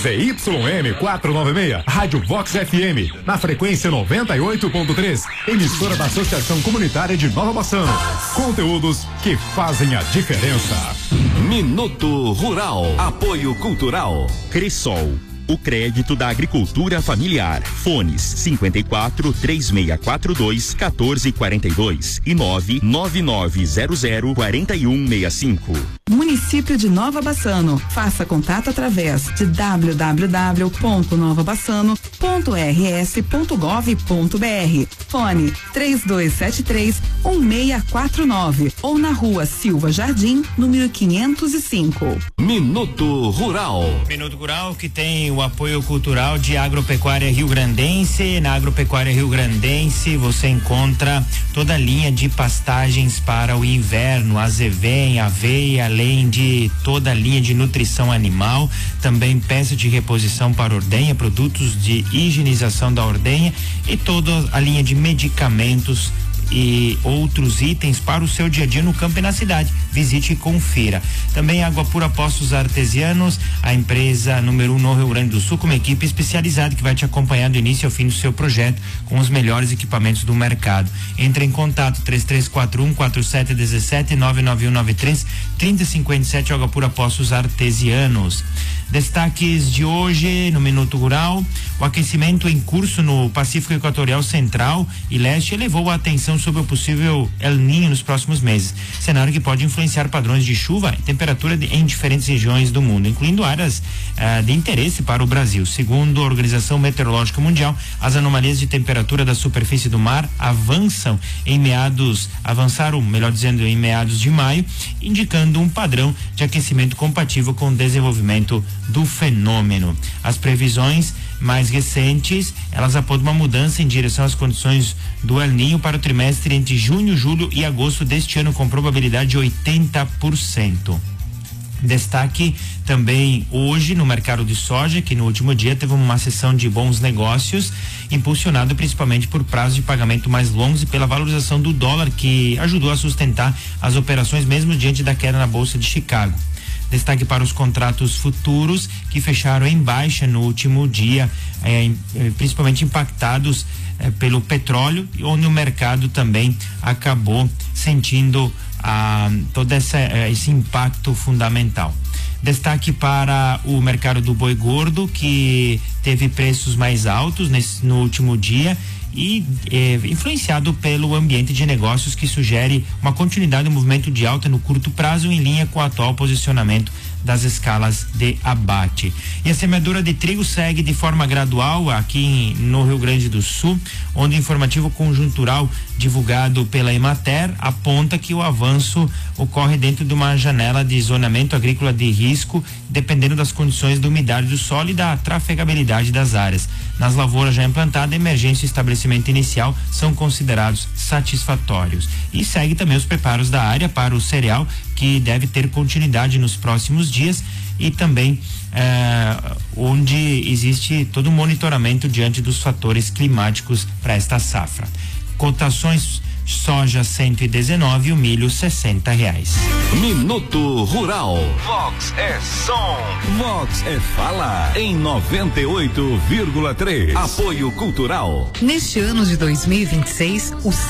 ZYM 496, Rádio Vox FM, na frequência 98.3, emissora da Associação Comunitária de Nova Bassano. Conteúdos que fazem a diferença. Minuto Rural, apoio cultural. Cressol, o crédito da agricultura familiar. Fones 54 3642 1442 e 99900 4165. Município de Nova Bassano. Faça contato através de www.novabassano.rs.gov.br. Fone 3273-1649 ou na Rua Silva Jardim, número 505. Minuto Rural. Minuto Rural que tem o apoio cultural de Agropecuária Rio Grandense. Na Agropecuária Rio Grandense você encontra toda a linha de pastagens para o inverno, azevém, aveia, além de toda a linha de nutrição animal, também peça de reposição para ordenha, produtos de higienização da ordenha e toda a linha de medicamentos e outros itens para o seu dia a dia no campo e na cidade. Visite e confira. Também Água Pura Poços Artesianos, a empresa número 1 no Rio Grande do Sul, com uma equipe especializada que vai te acompanhar do início ao fim do seu projeto com os melhores equipamentos do mercado. Entre em contato 3341-4717 99193-3057. Água Pura Poços Artesianos. Destaques de hoje no Minuto Rural: o aquecimento em curso no Pacífico Equatorial Central e Leste elevou a atenção sobre o possível El Niño nos próximos meses, cenário que pode influenciar padrões de chuva e temperatura em diferentes regiões do mundo, incluindo áreas de interesse para o Brasil. Segundo a Organização Meteorológica Mundial, as anomalias de temperatura da superfície do mar avançaram em meados de maio, indicando um padrão de aquecimento compatível com o desenvolvimento do fenômeno. As previsões mais recentes, elas apontam uma mudança em direção às condições do El Niño para o trimestre entre junho, julho e agosto deste ano, com probabilidade de 80%. Destaque também hoje no mercado de soja, que no último dia teve uma sessão de bons negócios, impulsionado principalmente por prazos de pagamento mais longos e pela valorização do dólar, que ajudou a sustentar as operações mesmo diante da queda na Bolsa de Chicago. Destaque para os contratos futuros, que fecharam em baixa no último dia, principalmente impactados pelo petróleo, onde o mercado também acabou sentindo todo esse impacto fundamental. Destaque para o mercado do boi gordo, que teve preços mais altos no último dia e influenciado pelo ambiente de negócios, que sugere uma continuidade do movimento de alta no curto prazo, em linha com o atual posicionamento das escalas de abate. E a semeadura de trigo segue de forma gradual aqui no Rio Grande do Sul, onde o informativo conjuntural divulgado pela Emater aponta que o avanço ocorre dentro de uma janela de zonamento agrícola de risco, dependendo das condições da umidade do solo e da trafegabilidade das áreas. Nas lavouras já implantadas, emergência e estabelecimento inicial são considerados satisfatórios. E segue também os preparos da área para o cereal, que deve ter continuidade nos próximos dias, e também onde existe todo um monitoramento diante dos fatores climáticos para esta safra. Cotações: soja 119 e o milho R$60. Minuto Rural. Vox é som. Vox é fala. Em 98,3. Apoio cultural. Neste ano de 2026, o